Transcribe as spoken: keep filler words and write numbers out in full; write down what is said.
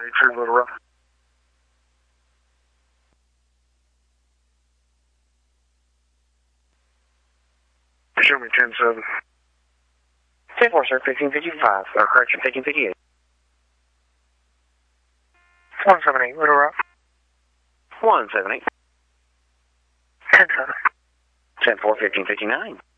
eighty-two, Little Rock. Show me ten seven. ten four, sir, fifteen fifty-five. Or correction, fifteen fifty-eight. one seven eight, Little Rock. one seven eight. ten seven. ten four, fifteen fifty-nine.